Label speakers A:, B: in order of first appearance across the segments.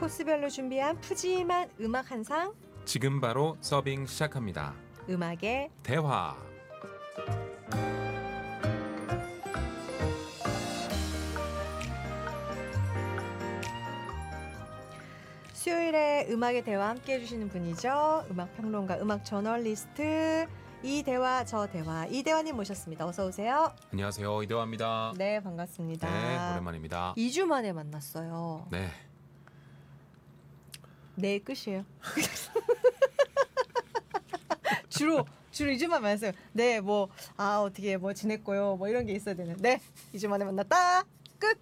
A: 코스별로 준비한 푸짐한 음악 한 상,
B: 지금 바로 서빙 시작합니다.
A: 음악의
B: 대화.
A: 수요일에 음악의 대화 함께 해주시는 분이죠. 음악평론가, 음악 저널리스트 이대화, 저대화, 이대화님 모셨습니다. 어서 오세요.
B: 안녕하세요. 이대화입니다.
A: 네, 반갑습니다.
B: 네, 오랜만입니다.
A: 2주 만에 만났어요.
B: 네.
A: 네, 끝이에요. 주로 2주만 만났어요. 네, 어떻게 지냈고요. 이런 게 있어야 되는. 네, 2주 만에 만났다. 끝.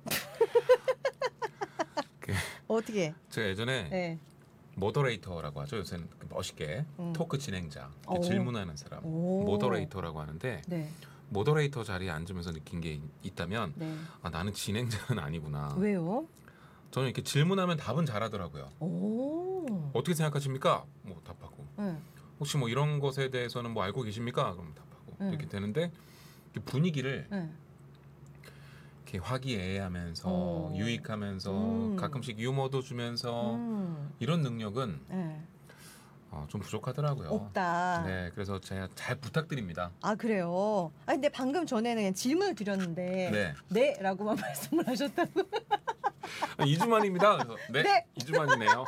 A: 어떻게?
B: 제가 예전에
A: 네.
B: 모더레이터라고 하죠. 요새는 멋있게 토크 진행자,
A: 오.
B: 질문하는 사람,
A: 오.
B: 모더레이터라고 하는데
A: 네.
B: 모더레이터 자리에 앉으면서 느낀 게 있다면
A: 네.
B: 나는 진행자는 아니구나.
A: 왜요?
B: 저는 이렇게 질문하면 답은 잘하더라고요.
A: 오.
B: 어떻게 생각하십니까? 답하고.
A: 네.
B: 혹시 이런 것에 대해서는 알고 계십니까? 그럼 답하고.
A: 네.
B: 이렇게 되는데 분위기를
A: 네.
B: 이렇게 화기애애하면서 유익하면서 가끔씩 유머도 주면서 이런 능력은
A: 네.
B: 좀 부족하더라고요.
A: 없다.
B: 네, 그래서 제가 잘 부탁드립니다.
A: 아, 그래요? 아니, 근데 방금 전에는 그냥 질문을 드렸는데
B: 네.
A: 라고만 말씀을 하셨다고.
B: 2주 만입니다. 그래서
A: 네.
B: 2주 만이네요.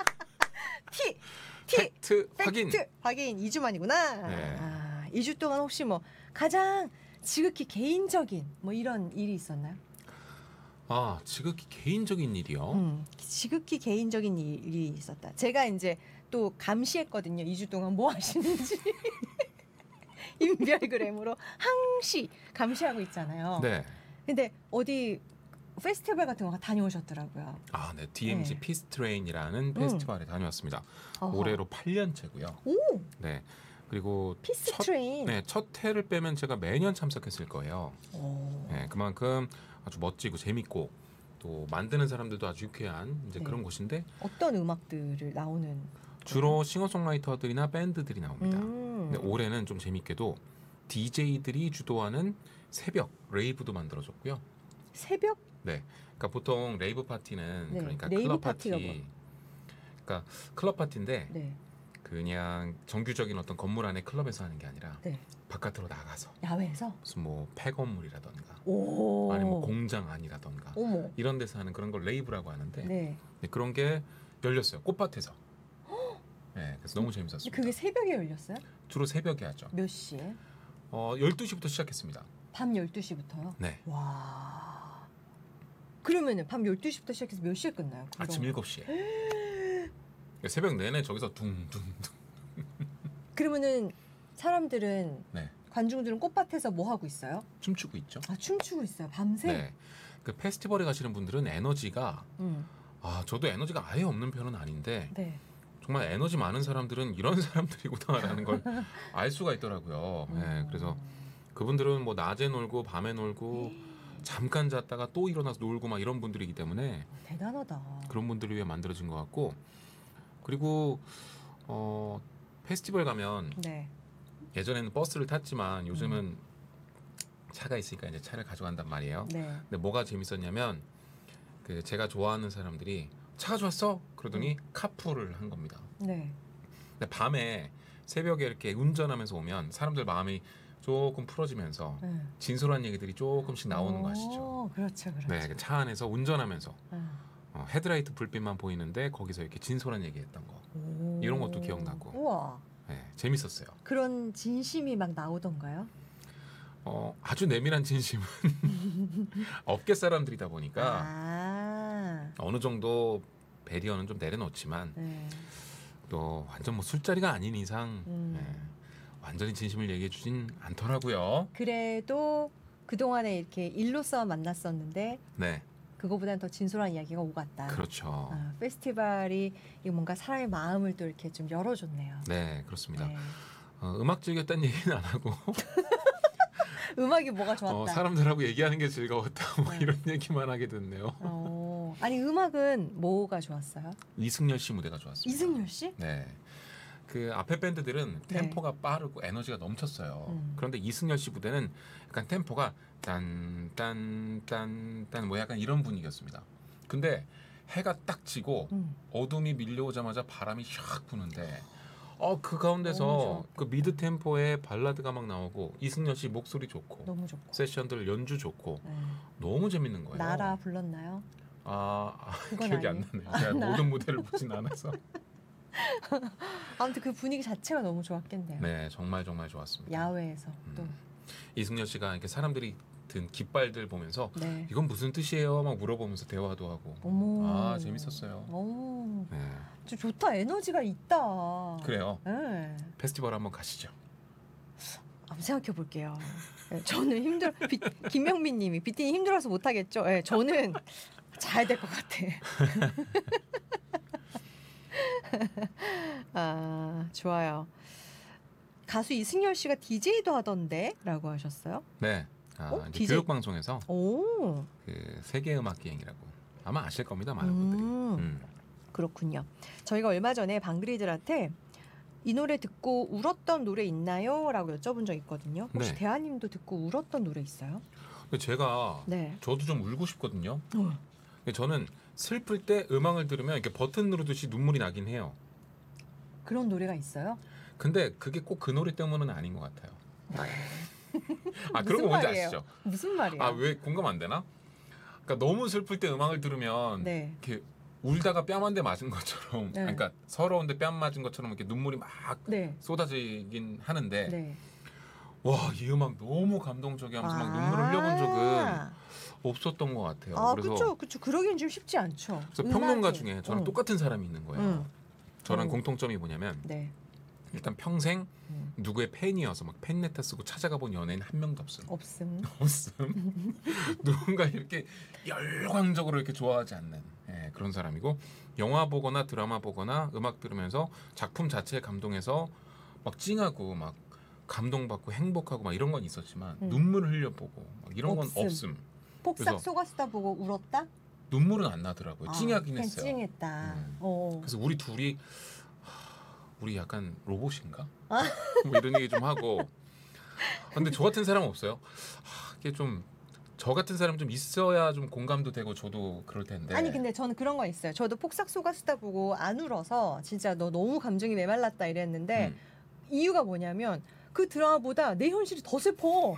B: 팩트 확인.
A: 팩트 확인 2주 만이구나.
B: 네.
A: 2주 동안 혹시 가장 지극히 개인적인 이런 일이 있었나요?
B: 지극히 개인적인 일이요?
A: 지극히 개인적인 일이 있었다. 제가 이제 또 감시했거든요. 2주 동안 뭐 하시는지. 인별그램으로 항시 감시하고 있잖아요.
B: 네.
A: 근데 어디 페스티벌 같은 거 다녀오셨더라고요.
B: 네. DMZ
A: 네.
B: 피스트레인이라는 페스티벌에 다녀왔습니다.
A: 어허.
B: 올해로 8년째고요.
A: 오!
B: 네. 그리고
A: 피스트레인.
B: 첫 해를 빼면 제가 매년 참석했을 거예요.
A: 오.
B: 네, 그만큼 아주 멋지고 재밌고 또 만드는 사람들도 아주 유쾌한 이제
A: 네.
B: 그런 곳인데
A: 어떤 음악들을 나오는
B: 주로 싱어송라이터들이나 밴드들이 나옵니다. 근데 올해는 좀 재밌게도 DJ들이 주도하는 새벽 레이브도 만들어졌고요.
A: 새벽?
B: 네, 그러니까 보통 레이브 파티는
A: 네,
B: 그러니까
A: 레이브
B: 클럽
A: 파티가
B: 파티, 그러니까 클럽 파티인데
A: 네.
B: 그냥 정규적인 어떤 건물 안에 클럽에서 하는 게 아니라
A: 네.
B: 바깥으로 나가서
A: 야외에서?
B: 무슨 폐건물이라던가
A: 오.
B: 아니면 공장 안이라던가
A: 어머.
B: 이런 데서 하는 그런 걸 레이브라고 하는데
A: 네.
B: 그런 게 열렸어요. 꽃밭에서. 네, 그래서 너무 재밌었습니다.
A: 그게 새벽에 열렸어요?
B: 주로 새벽에 하죠.
A: 몇 시에?
B: 12시부터 시작했습니다.
A: 밤 12시부터요?
B: 네.
A: 와. 그러면은 밤 12시부터 시작해서 몇 시에 끝나요?
B: 아침 7시에. 새벽 내내 저기서 둥둥둥.
A: 그러면은 사람들은
B: 네.
A: 관중들은 꽃밭에서 뭐 하고 있어요?
B: 춤추고 있죠.
A: 춤추고 있어요. 밤새?
B: 네. 그 페스티벌에 가시는 분들은 에너지가 저도 에너지가 아예 없는 편은 아닌데
A: 네.
B: 정말 에너지 많은 사람들은 이런 사람들이구나라는 걸 알 수가 있더라고요. 네, 그래서 그분들은 낮에 놀고 밤에 놀고 잠깐 잤다가 또 일어나서 놀고 이런 분들이기 때문에
A: 대단하다.
B: 그런 분들을 위해 만들어진 것 같고 근데 페스티벌 가면
A: 네.
B: 예전에는 버스를 탔지만 요즘은 차가 있으니까 이제 차를 가져간단 말이에요.
A: 네.
B: 근데 뭐가 재밌었냐면 제가 좋아하는 사람들이 차가 좋았어? 그러더니 카풀을 한 겁니다.
A: 네.
B: 근데 밤에 새벽에 이렇게 운전하면서 오면 사람들 마음이 조금 풀어지면서 진솔한 얘기들이 조금씩 나오는 거 아시죠?
A: 그렇죠, 그렇죠.
B: 네, 차 안에서 운전하면서 헤드라이트 불빛만 보이는데 거기서 이렇게 진솔한 얘기했던 거 이런 것도 기억나고
A: 우와.
B: 네, 재밌었어요.
A: 그런 진심이 막 나오던가요?
B: 아주 내밀한 진심은 업계 사람들이다 보니까 어느 정도 배리어는 좀 내려놓지만
A: 네.
B: 또 완전 술자리가 아닌 이상 완전히 진심을 얘기해 주진 않더라고요.
A: 그래도 그동안에 이렇게 일로서 만났었는데
B: 네,
A: 그거보다는 더 진솔한 이야기가 오갔다.
B: 그렇죠.
A: 페스티벌이 뭔가 사람의 마음을 또 이렇게 좀 열어줬네요.
B: 네, 그렇습니다.
A: 네.
B: 음악 즐겼다는 얘기는 안 하고
A: 음악이 뭐가 좋았다.
B: 사람들하고 얘기하는 게 즐거웠다 이런 얘기만 하게 됐네요.
A: 아니 음악은 뭐가 좋았어요?
B: 이승열 씨 무대가 좋았습니다.
A: 이승열 씨?
B: 네. 그 앞에 밴드들은 템포가 빠르고 에너지가 넘쳤어요. 그런데 이승열 씨 무대는 약간 템포가 딴딴딴딴 약간 이런 분위기였습니다. 근데 해가 딱 지고 어둠이 밀려오자마자 바람이 샥 부는데 그
A: 너무
B: 가운데서
A: 좋았겠다.
B: 그 미드 템포의 발라드가 막 나오고 이승열 씨 목소리 좋고
A: 너무 좋고.
B: 세션들 연주 좋고
A: 네.
B: 너무 재밌는 거예요.
A: 나라 불렀나요? 그건
B: 기억이 안
A: 아니에요.
B: 나네요. 제가 모든 무대를 보진 않아서.
A: 아무튼 그 분위기 자체가 너무 좋았겠네요.
B: 네, 정말 정말 좋았습니다.
A: 야외에서 또.
B: 이승열 씨가 이렇게 사람들이 든 깃발들 보면서
A: 네.
B: 이건 무슨 뜻이에요? 막 물어보면서 대화도 하고.
A: 어머.
B: 재밌었어요.
A: 오.
B: 네,
A: 좀 좋다. 에너지가 있다.
B: 그래요.
A: 네.
B: 페스티벌 한번 가시죠.
A: 한번 생각해 볼게요. 네, 저는 김명민 님이 비티니 힘들어서 못 하겠죠. 네, 저는 잘 될 것 같아. 좋아요. 가수 이승열 씨가 DJ도 하던데라고 하셨어요.
B: 네, 이제
A: DJ?
B: 교육 방송에서
A: 오.
B: 그 세계 음악 기행이라고 아마 아실 겁니다, 많은 분들이.
A: 그렇군요. 저희가 얼마 전에 방글이들한테 이 노래 듣고 울었던 노래 있나요? 라고 여쭤본 적 있거든요. 혹시
B: 네.
A: 대하님도 듣고 울었던 노래 있어요?
B: 근데 제가
A: 네.
B: 저도 좀 울고 싶거든요. 근데 저는 슬플 때 음악을 들으면 이렇게 버튼 누르듯이 눈물이 나긴 해요.
A: 그런 노래가 있어요?
B: 근데 그게 꼭 그 노래 때문은 아닌 것 같아요. 그런
A: 무슨
B: 거 뭔지
A: 말이에요?
B: 아시죠?
A: 무슨 말이야?
B: 왜 공감 안 되나? 그러니까 너무 슬플 때 음악을 들으면
A: 네.
B: 이렇게 울다가 뺨 한 대 맞은 것처럼,
A: 네.
B: 그러니까 서러운데 뺨 맞은 것처럼 이렇게 눈물이 막
A: 네.
B: 쏟아지긴 하는데,
A: 네.
B: 와, 이 음악 너무 감동적이 하면서 막 눈물을 흘려본 적은 없었던 것 같아요.
A: 그렇죠, 그렇죠. 그러기는 좀 쉽지 않죠.
B: 그래서 평론가
A: 음악이.
B: 중에 저랑 똑같은 사람이 있는 거예요. 저랑 공통점이 뭐냐면
A: 네.
B: 일단 평생
A: 음.
B: 누구의 팬이어서 막 팬레터 쓰고 찾아가 본 연예인 한 명도 없음.
A: 없음.
B: 없음. 누군가 이렇게 열광적으로 이렇게 좋아하지 않는 그런 사람이고, 영화 보거나 드라마 보거나 음악 들으면서 작품 자체에 감동해서 막 찡하고 막 감동받고 행복하고 막 이런 건 있었지만 눈물을 흘려보고 막 이런 건
A: 없음.
B: 없음.
A: 폭삭
B: 그래서
A: 속았다 보고 울었다?
B: 눈물은 안 나더라고요. 찡하긴
A: 그냥
B: 했어요.
A: 찡했다.
B: 그래서 우리 둘이 우리 약간 로봇인가? 뭐 이런 얘기 좀 하고. 근데 저 같은 사람은 없어요. 이게 좀 저 같은 사람 좀 있어야 좀 공감도 되고 저도 그럴 텐데.
A: 아니 근데 저는 그런 거 있어요. 저도 폭삭 속았다 보고 안 울어서 진짜 너 너무 감정이 메말랐다 이랬는데 이유가 뭐냐면 그 드라마보다 내 현실이 더 슬퍼.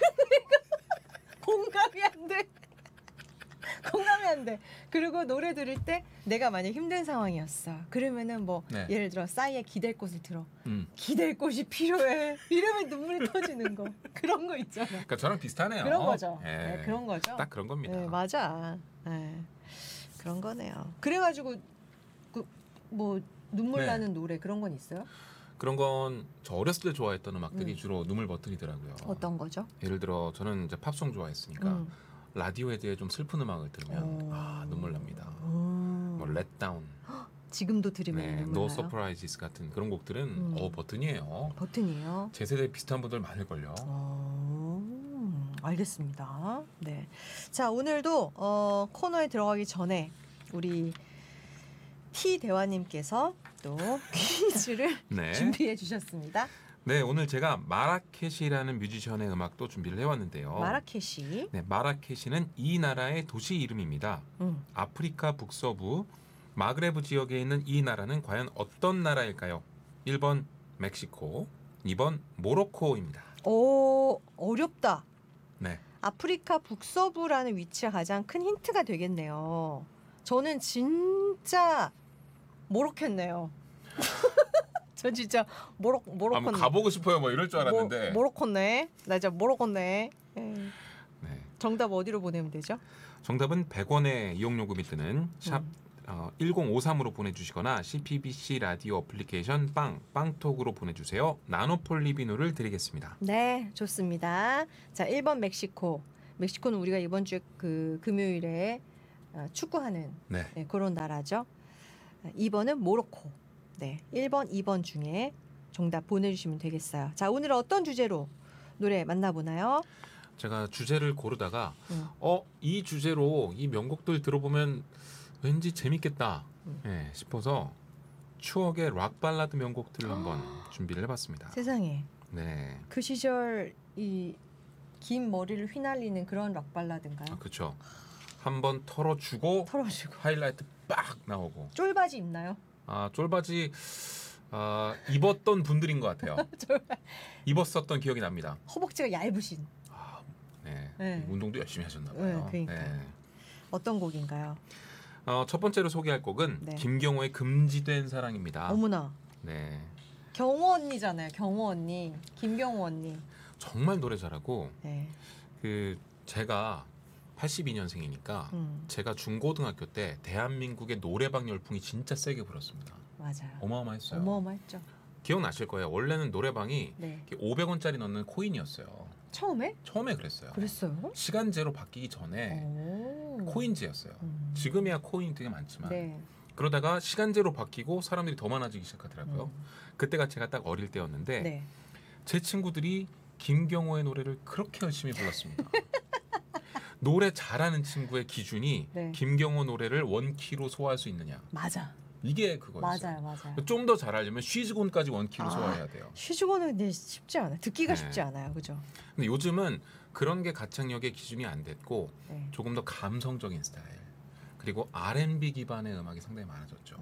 A: 공감이 안 돼. 공감이 안 돼. 그리고 노래 들을 때 내가 만약 힘든 상황이었어. 그러면은 뭐
B: 네.
A: 예를 들어 싸이의 기댈 곳을 들어.
B: 음.
A: 기댈 곳이 필요해. 이러면 눈물이 터지는 거. 그런 거 있잖아.
B: 그러니까 저랑 비슷하네요.
A: 그런 거죠.
B: 예.
A: 네, 그런 거죠.
B: 딱 그런 겁니다.
A: 네, 맞아. 네. 그런 거네요. 그래가지고 뭐 눈물
B: 네.
A: 나는 노래 그런 건 있어요?
B: 그런 건 저 어렸을 때 좋아했던 음악들이 주로 눈물 버튼이더라고요.
A: 어떤 거죠?
B: 예를 들어 저는 이제 팝송 좋아했으니까 라디오헤드의 좀 슬픈 음악을 들으면 눈물 납니다. 뭐 렛다운,
A: 지금도 들으면
B: 네,
A: 눈물
B: No
A: 나요?
B: Surprises 같은 그런 곡들은 버튼이에요.
A: 버튼이에요.
B: 제 세대 비슷한 분들 많을 걸요.
A: 알겠습니다. 네. 자, 오늘도 코너에 들어가기 전에 우리 T 대화님께서 또 퀴즈를
B: 네.
A: 준비해 주셨습니다.
B: 네, 오늘 제가 마라케시라는 뮤지션의 음악도 준비를 해왔는데요.
A: 마라케시.
B: 네, 마라케시는 이 나라의 도시 이름입니다. 아프리카 북서부 마그레브 지역에 있는 이 나라는 과연 어떤 나라일까요? 1번 멕시코, 2번 모로코입니다.
A: 어렵다.
B: 네.
A: 아프리카 북서부라는 위치가 가장 큰 힌트가 되겠네요. 저는 진짜 모로코네요. 저 진짜 모로코.
B: 뭐 가보고 싶어요, 뭐 이럴 줄 알았는데.
A: 모로코네. 나 진짜 모로코네.
B: 네.
A: 정답 어디로 보내면 되죠?
B: 정답은 100원의 이용 요금이 드는 샵 1053으로 보내주시거나 CPBC 라디오 어플리케이션 빵톡으로 보내주세요. 나노폴리비누를 드리겠습니다.
A: 네, 좋습니다. 자, 1번 멕시코. 멕시코는 우리가 이번 주에 그 금요일에 축구하는
B: 네.
A: 네, 그런 나라죠. 2번은 모로코. 네, 1번, 2번 중에 정답 보내주시면 되겠어요. 자, 오늘 어떤 주제로 노래 만나보나요?
B: 제가 주제를 고르다가 이 주제로 이 명곡들 들어보면 왠지 재밌겠다 싶어서 추억의 락 발라드 명곡들을 한번 준비를 해봤습니다.
A: 세상에.
B: 네.
A: 그 시절 이 긴 머리를 휘날리는 그런 락 발라드인가요?
B: 그렇죠. 한번 털어주고
A: 털어주고.
B: 하이라이트 빡 나오고.
A: 쫄바지 입나요?
B: 쫄바지 입었던 분들인 것 같아요.
A: 쫄바.
B: 입었었던 기억이 납니다.
A: 허벅지가 얇으신.
B: 네.
A: 네.
B: 운동도 열심히 하셨나 봐요.
A: 네, 그러니까요. 어떤 곡인가요?
B: 첫 번째로 소개할 곡은
A: 네.
B: 김경호의 금지된 사랑입니다.
A: 어머나.
B: 네.
A: 경호 언니잖아요. 경호 언니. 김경호 언니.
B: 정말 노래 잘하고
A: 네.
B: 제가 82년생이니까 제가 중고등학교 때 대한민국의 노래방 열풍이 진짜 세게 불었습니다.
A: 맞아요.
B: 어마어마했어요.
A: 어마어마했죠.
B: 기억나실 거예요. 원래는 노래방이
A: 네.
B: 500원짜리 넣는 코인이었어요.
A: 처음에?
B: 처음에 그랬어요.
A: 그랬어요?
B: 시간제로 바뀌기 전에
A: 오.
B: 코인제였어요. 지금이야 코인 되게 많지만
A: 네.
B: 그러다가 시간제로 바뀌고 사람들이 더 많아지기 시작하더라고요. 그때가 제가 딱 어릴 때였는데
A: 네.
B: 제 친구들이 김경호의 노래를 그렇게 열심히 불렀습니다. 노래 잘하는 친구의 기준이
A: 네.
B: 김경호 노래를 원키로 소화할 수 있느냐.
A: 맞아.
B: 이게 그거였어요.
A: 맞아요.
B: 좀 더 잘하려면 쉬즈곤까지 원키로 소화해야 돼요.
A: 쉬주고는 근데 쉽지 않아. 듣기가
B: 네.
A: 쉽지 않아요. 그죠?
B: 근데 요즘은 그런 게 가창력의 기준이 안 됐고
A: 네.
B: 조금 더 감성적인 스타일 그리고 R&B 기반의 음악이 상당히 많아졌죠.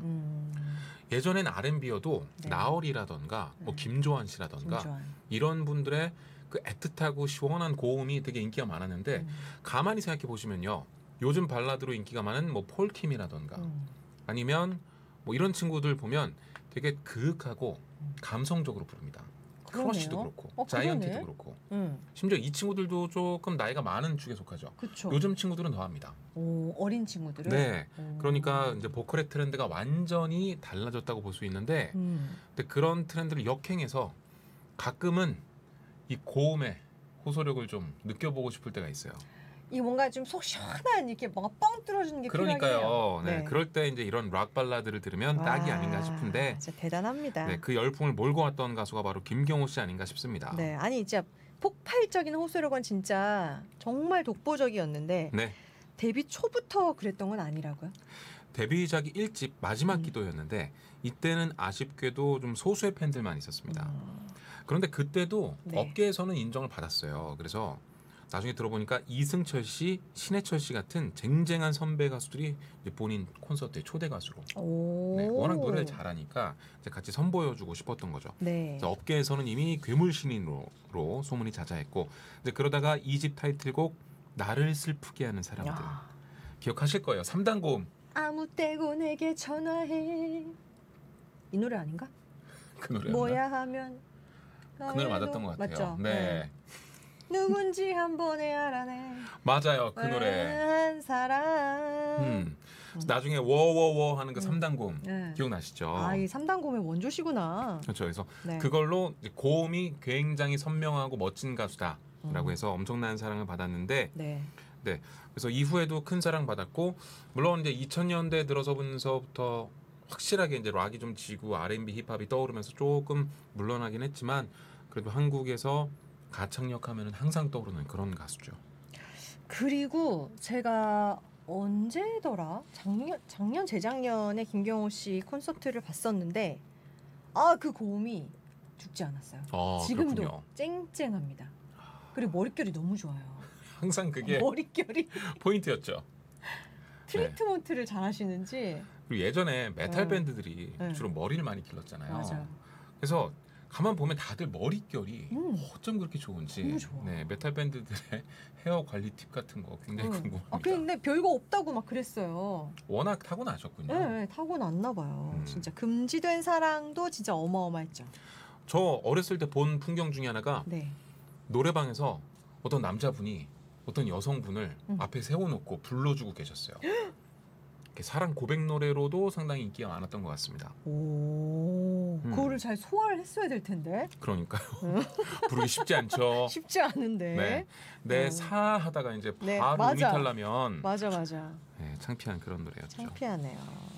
B: 예전엔 R&B여도
A: 네.
B: 나얼이라던가 뭐 김조한 씨라던가
A: 김조한.
B: 이런 분들의 그 애틋하고 시원한 고음이 되게 인기가 많았는데 가만히 생각해 보시면요. 요즘 발라드로 인기가 많은 뭐 폴킴이라던가 아니면 뭐 이런 친구들 보면 되게 그윽하고 감성적으로 부릅니다.
A: 그러네요.
B: 크러쉬도 그렇고
A: 그러네.
B: 자이언티도 그렇고 심지어 이 친구들도 조금 나이가 많은 축에 속하죠.
A: 그렇죠.
B: 요즘 친구들은 더합니다.
A: 오, 어린 친구들은.
B: 네, 그러니까 이제 보컬의 트렌드가 완전히 달라졌다고 볼 수 있는데, 근데 그런 트렌드를 역행해서 가끔은 이 고음의 호소력을 좀 느껴보고 싶을 때가 있어요.
A: 이 뭔가 좀 속 시원한 이렇게 뭔가 뻥 뚫어주는 게
B: 그러니까요.
A: 필요해요.
B: 네, 그럴 때 이제 이런 락 발라드를 들으면 딱이 아닌가 싶은데,
A: 진짜 대단합니다.
B: 네, 그 열풍을 몰고 왔던 가수가 바로 김경호 씨 아닌가 싶습니다.
A: 네, 아니 진짜 폭발적인 호소력은 진짜 정말 독보적이었는데
B: 네,
A: 데뷔 초부터 그랬던 건 아니라고요?
B: 데뷔작이 1집 마지막 기도였는데 이때는 아쉽게도 좀 소수의 팬들만 있었습니다. 그런데 그때도
A: 네.
B: 업계에서는 인정을 받았어요. 그래서 나중에 들어보니까 이승철 씨, 신해철 씨 같은 쟁쟁한 선배 가수들이 이제 본인 콘서트에 초대 가수로
A: 오.
B: 네, 워낙 노래를 잘하니까 이제 같이 선보여주고 싶었던 거죠.
A: 네.
B: 그래서 업계에서는 이미 괴물 신인으로 소문이 자자했고 이제 그러다가 2집 타이틀곡 나를 슬프게 하는 사람들
A: 야.
B: 기억하실 거예요. 3단 고음
A: 아무 때고 내게 전화해. 이 노래 아닌가?
B: 그 노래였나?
A: 뭐야 하면
B: 그 노래 맞았던 것 같아요.
A: 맞죠?
B: 네.
A: 누군지 한 번에 알아내.
B: 맞아요. 그 노래.
A: 한 사람.
B: 나중에 워워워 하는 그 3단 고음
A: 네.
B: 기억나시죠?
A: 아, 이 3단 고음의 원조시구나.
B: 그렇죠. 그래서
A: 네.
B: 그걸로 이제 고음이 굉장히 선명하고 멋진 가수다라고 해서 엄청난 사랑을 받았는데
A: 네.
B: 그래서 이후에도 큰 사랑 받았고 물론 이제 2000년대 들어서부터 확실하게 이제 락이 좀 지고 R&B 힙합이 떠오르면서 조금 물러나긴 했지만 그래도 한국에서 가창력 하면은 항상 떠오르는 그런 가수죠.
A: 그리고 제가 언제더라? 작년 재작년에 김경호 씨 콘서트를 봤었는데 그 고음이 죽지 않았어요. 지금도
B: 그렇군요.
A: 쨍쨍합니다. 그리고 머릿결이 너무 좋아요.
B: 항상 그게
A: 머릿결이
B: 포인트였죠.
A: 트리트먼트를 잘 하시는지.
B: 그리고 예전에 메탈 밴드들이
A: 네.
B: 주로 머리를 많이 길렀잖아요.
A: 맞아요.
B: 그래서 가만 보면 다들 머릿결이 어쩜 그렇게 좋은지.
A: 너무 좋아.
B: 네, 메탈 밴드들의 헤어 관리 팁 같은 거 굉장히 궁금합니다.
A: 근데 별거 없다고 막 그랬어요.
B: 워낙 타고나셨군요.
A: 네, 타고났나 봐요. 진짜 금지된 사랑도 진짜 어마어마했죠.
B: 저 어렸을 때 본 풍경 중에 하나가
A: 네.
B: 노래방에서 어떤 남자분이 어떤 여성분을 앞에 세워놓고 불러주고 계셨어요. 이렇게 사랑 고백 노래로도 상당히 인기가 많았던 것 같습니다.
A: 오, 그거를 잘 소화를 했어야 될 텐데.
B: 그러니까요. 부르기 쉽지 않죠.
A: 쉽지 않은데.
B: 네, 사하다가 이제
A: 네,
B: 바로
A: 맞아.
B: 음이 탈라면
A: 맞아.
B: 네, 창피한 그런 노래였죠.
A: 창피하네요.